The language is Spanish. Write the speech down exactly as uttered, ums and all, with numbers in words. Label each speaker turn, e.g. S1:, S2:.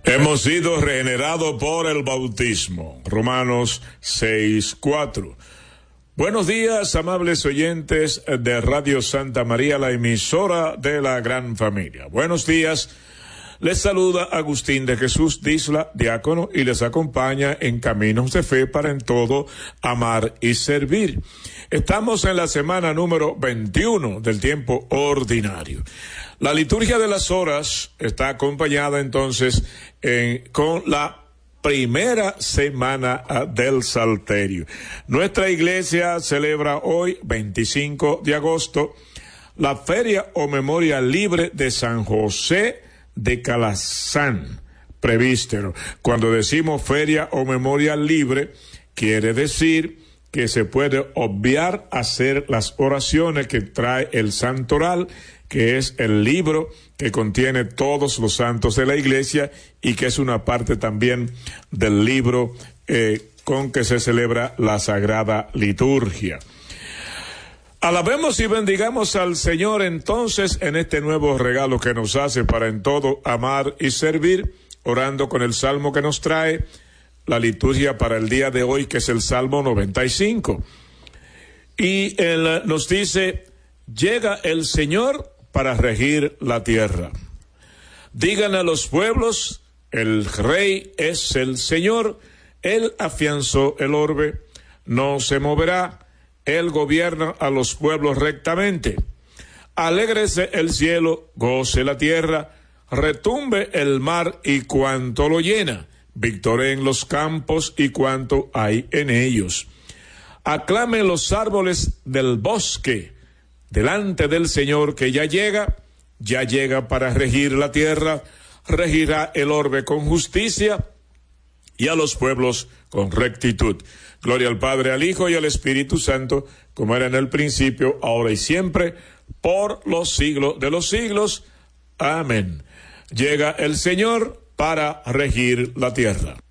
S1: Hemos sido regenerados por el bautismo. Romanos seis cuatro. Buenos días, amables oyentes de Radio Santa María, la emisora de la gran familia. Buenos días. Les saluda Agustín de Jesús Disla, diácono, y les acompaña en Caminos de Fe para en todo amar y servir. Estamos en la semana número veintiuno del tiempo ordinario. La liturgia de las horas está acompañada entonces eh, con la primera semana del Salterio. Nuestra iglesia celebra hoy, veinticinco de agosto, la feria o memoria libre de San José de Calazán, prevístero. Cuando decimos feria o memoria libre, quiere decir que se puede obviar hacer las oraciones que trae el santoral, que es el libro que contiene todos los santos de la iglesia y que es una parte también del libro eh, con que se celebra la Sagrada Liturgia. Alabemos y bendigamos al Señor entonces en este nuevo regalo que nos hace para en todo amar y servir, orando con el salmo que nos trae la liturgia para el día de hoy, que es el Salmo noventa y cinco. Y él nos dice: llega el Señor para regir la tierra. Digan a los pueblos, el Rey es el Señor, Él afianzó el orbe, no se moverá. Él gobierna a los pueblos rectamente. Alégrese el cielo, goce la tierra, retumbe el mar y cuanto lo llena, victoreen los campos y cuanto hay en ellos. Aclamen los árboles del bosque, delante del Señor que ya llega, ya llega para regir la tierra, regirá el orbe con justicia y a los pueblos con rectitud. Gloria al Padre, al Hijo y al Espíritu Santo, como era en el principio, ahora y siempre, por los siglos de los siglos. Amén. Llega el Señor para regir la tierra.